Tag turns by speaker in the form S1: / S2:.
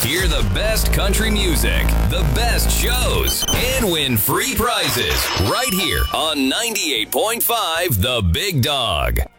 S1: Hear the best country music, the best shows, and win free prizes right here on 98.5 The Big Dog.